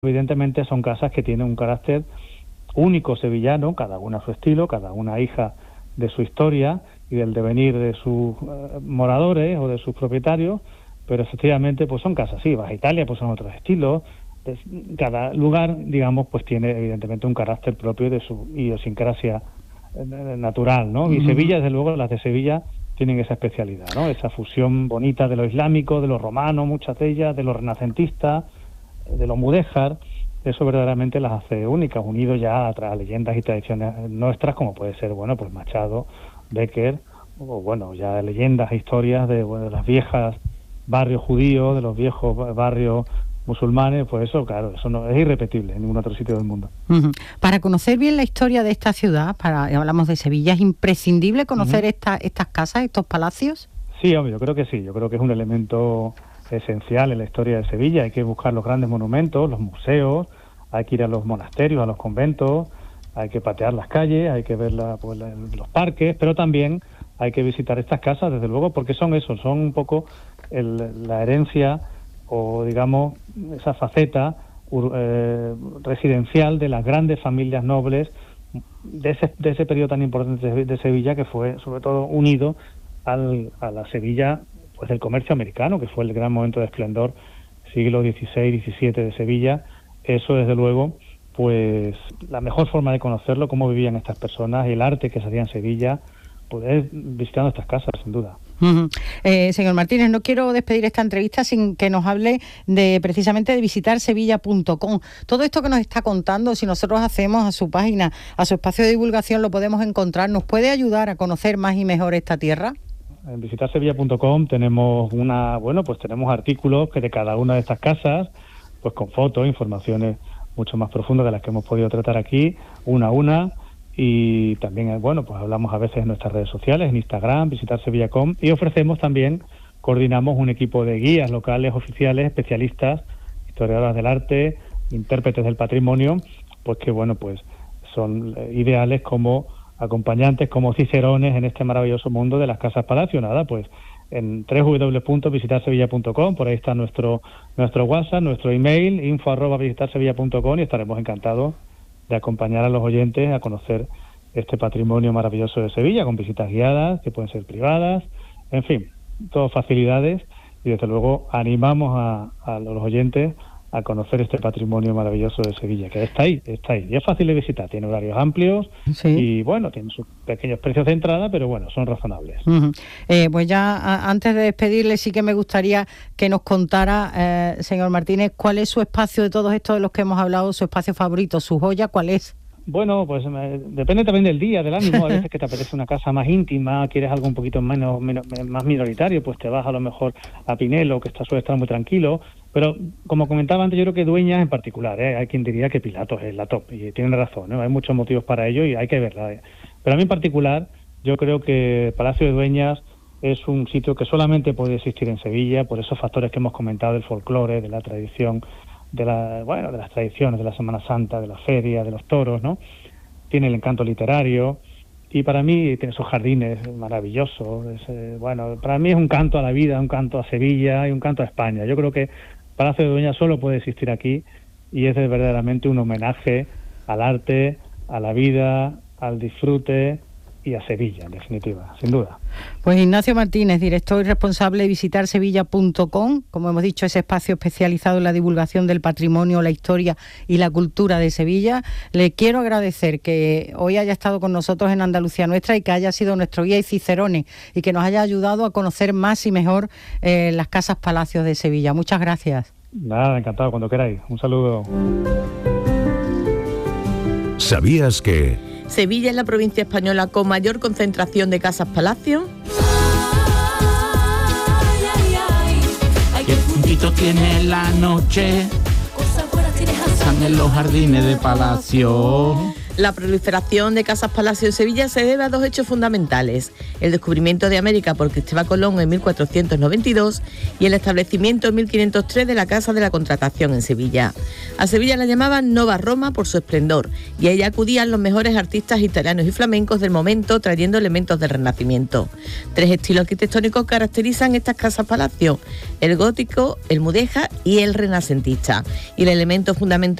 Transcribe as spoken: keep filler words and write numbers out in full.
Evidentemente son casas que tienen un carácter único sevillano, cada una a su estilo, cada una hija de su historia y del devenir de sus uh, moradores o de sus propietarios, pero efectivamente pues son casas, sí, Baja Italia pues son otros estilos, pues, cada lugar, digamos, pues tiene evidentemente un carácter propio de su idiosincrasia eh, natural, ¿no? Y uh-huh. Sevilla, desde luego, las de Sevilla tienen esa especialidad, ¿no? Esa fusión bonita de lo islámico, de lo romano, muchas de ellas, de lo renacentista, de lo mudéjar. Eso verdaderamente las hace únicas, unido ya a leyendas y tradiciones nuestras, como puede ser, bueno, pues Machado, Bécquer, o bueno, ya leyendas e historias de, bueno, de las viejas barrios judíos, de los viejos barrios musulmanes. Pues eso, claro, eso no es irrepetible en ningún otro sitio del mundo. Uh-huh. Para conocer bien la historia de esta ciudad, para hablamos de Sevilla, ¿es imprescindible conocer uh-huh. esta, estas casas, estos palacios? Sí, hombre, yo creo que sí, yo creo que es un elemento esencial en la historia de Sevilla. Hay que buscar los grandes monumentos, los museos, hay que ir a los monasterios, a los conventos, hay que patear las calles, hay que ver la, pues, la, los parques, pero también hay que visitar estas casas, desde luego, porque son eso, son un poco el, la herencia o, digamos, esa faceta eh, residencial de las grandes familias nobles de ese, de ese periodo tan importante de, de Sevilla, que fue sobre todo unido al, a la Sevilla pues del comercio americano, que fue el gran momento de esplendor, siglo dieciséis, diecisiete de Sevilla. Eso, desde luego, pues la mejor forma de conocerlo, cómo vivían estas personas y el arte que se hacía en Sevilla, pues es visitando estas casas, sin duda. Uh-huh. Eh, señor Martínez, no quiero despedir esta entrevista sin que nos hable de precisamente de visitar sevilla punto com. Todo esto que nos está contando, si nosotros hacemos a su página, a su espacio de divulgación, lo podemos encontrar. ¿Nos puede ayudar a conocer más y mejor esta tierra? En visitar sevilla punto com tenemos una, bueno, pues tenemos artículos que de cada una de estas casas, pues con fotos, informaciones mucho más profundas de las que hemos podido tratar aquí, una a una, y también, bueno, pues hablamos a veces en nuestras redes sociales, en Instagram, visitar sevilla punto com, y ofrecemos también, coordinamos un equipo de guías locales, oficiales, especialistas, historiadoras del arte, intérpretes del patrimonio, pues que, bueno, pues son ideales como acompañantes, como cicerones en este maravilloso mundo de las casas palacio. Nada, pues en doble u doble u doble u punto visitar sevilla punto com, por ahí está nuestro nuestro WhatsApp, nuestro email, info arroba visitar sevilla punto com, y estaremos encantados de acompañar a los oyentes a conocer este patrimonio maravilloso de Sevilla, con visitas guiadas, que pueden ser privadas, en fin, todas facilidades, y desde luego animamos a, a los oyentes a conocer este patrimonio maravilloso de Sevilla, que está ahí, está ahí. Y es fácil de visitar, tiene horarios amplios, sí. Y bueno, tiene sus pequeños precios de entrada, pero bueno, son razonables. Uh-huh. Eh, pues ya a, antes de despedirle, sí que me gustaría que nos contara, eh, señor Martínez, cuál es su espacio de todos estos de los que hemos hablado, su espacio favorito, su joya, ¿cuál es? Bueno, pues eh, depende también del día, del ánimo. A veces que te apetece una casa más íntima, quieres algo un poquito menos, menos más minoritario, pues te vas a lo mejor a Pinelo, que está, suele estar muy tranquilo. Pero, como comentaba antes, yo creo que Dueñas en particular, ¿eh? Hay quien diría que Pilatos es la top, y tienen razón, ¿no? Hay muchos motivos para ello y hay que verla, ¿eh? Pero a mí en particular, yo creo que Palacio de Dueñas es un sitio que solamente puede existir en Sevilla, por esos factores que hemos comentado, del folclore, de la tradición, de la, bueno, de las tradiciones, de la Semana Santa, de la feria, de los toros, ¿no? Tiene el encanto literario, y para mí tiene esos jardines maravillosos. Es, eh, bueno, para mí es un canto a la vida, un canto a Sevilla y un canto a España. Yo creo que Palacio de Dueñas solo puede existir aquí, y es verdaderamente un homenaje al arte, a la vida, al disfrute y a Sevilla, en definitiva, sin duda. Pues Ignacio Martínez, director y responsable de visitar sevilla punto com, como hemos dicho, ese espacio especializado en la divulgación del patrimonio, la historia y la cultura de Sevilla. Le quiero agradecer que hoy haya estado con nosotros en Andalucía Nuestra y que haya sido nuestro guía y cicerone, y que nos haya ayudado a conocer más y mejor eh, las casas palacios de Sevilla. Muchas gracias. Nada, encantado, cuando queráis. Un saludo. ¿Sabías que Sevilla es la provincia española con mayor concentración de casas palacio? ¿Qué puntito tiene la noche? Están en los jardines de palacio. La proliferación de casas palacio en Sevilla se debe a dos hechos fundamentales: el descubrimiento de América por Cristóbal Colón en mil cuatrocientos noventa y dos y el establecimiento en mil quinientos tres de la Casa de la Contratación en Sevilla. A Sevilla la llamaban Nova Roma por su esplendor, y a ella acudían los mejores artistas italianos y flamencos del momento, trayendo elementos del Renacimiento. Tres estilos arquitectónicos caracterizan estas casas palacio: el gótico, el mudéjar y el renacentista. Y el elemento fundamental